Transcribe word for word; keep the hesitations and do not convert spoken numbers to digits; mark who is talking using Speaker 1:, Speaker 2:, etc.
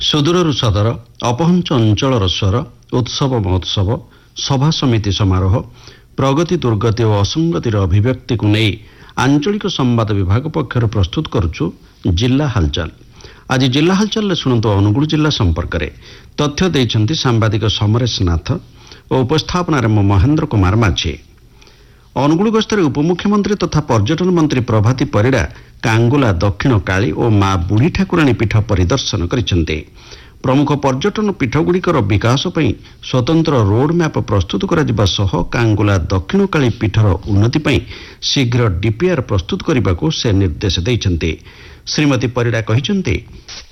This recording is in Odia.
Speaker 1: ସୁଦୂରରୁ ସଦର, ଅପହଞ୍ଚ ଅଞ୍ଚଳର ସ୍ୱର, ଉତ୍ସବ ମହୋତ୍ସବ, ସଭା ସମିତି ସମାରୋହ, ପ୍ରଗତି ଦୁର୍ଗତି ଓ ଅସଙ୍ଗତିର ଅଭିବ୍ୟକ୍ତିକୁ ନେଇ ଆଞ୍ଚଳିକ ସମ୍ବାଦ ବିଭାଗ ପକ୍ଷରୁ ପ୍ରସ୍ତୁତ କରୁଛୁ ଜିଲ୍ଲା ହାଲଚାଲ। ଆଜି ଜିଲ୍ଲା ହାଲଚାଲରେ ଶୁଣନ୍ତୁ ଅନୁଗୁଳ ଜିଲ୍ଲା ସମ୍ପର୍କରେ ତଥ୍ୟ ଦେଇଛନ୍ତି ସାମ୍ବାଦିକ ସମରେଶ ନାଥ ଓ ଉପସ୍ଥାପନାରେ ମୁଁ ମହେନ୍ଦ୍ର କୁମାର ମାଝୀ। ଅନୁଗୁଳ ଗସ୍ତରେ ଉପମୁଖ୍ୟମନ୍ତ୍ରୀ ତଥା ପର୍ଯ୍ୟଟନ ମନ୍ତ୍ରୀ ପ୍ରଭାତୀ ପରିଡ଼ା କାଙ୍ଗୁଲା ଦକ୍ଷିଣ କାଳୀ ଓ ମା ବୁଢ଼ୀ ଠାକୁରାଣୀ ପୀଠ ପରିଦର୍ଶନ କରିଛନ୍ତି। ପ୍ରମୁଖ ପର୍ଯ୍ୟଟନ ପୀଠଗୁଡ଼ିକର ବିକାଶ ପାଇଁ ସ୍ୱତନ୍ତ୍ର ରୋଡ୍ ମ୍ୟାପ୍ ପ୍ରସ୍ତୁତ କରାଯିବା ସହ କାଙ୍ଗୁଲା ଦକ୍ଷିଣ କାଳୀ ପୀଠର ଉନ୍ନତି ପାଇଁ ଶୀଘ୍ର ଡିପିଆର୍ ପ୍ରସ୍ତୁତ କରିବାକୁ ସେ ନିର୍ଦ୍ଦେଶ ଦେଇଛନ୍ତି। ଶ୍ରୀମତୀ ପରିଡ଼ା କହିଛନ୍ତି,